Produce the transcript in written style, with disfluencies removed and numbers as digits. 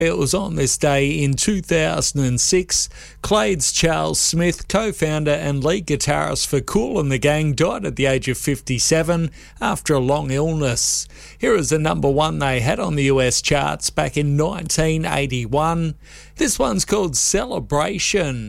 It was on this day in 2006, Clades Charles Smith, co-founder and lead guitarist for Kool and the Gang, died at the age of 57 after a long illness. Here is the number one they had on the US charts back in 1981. This one's called Celebration.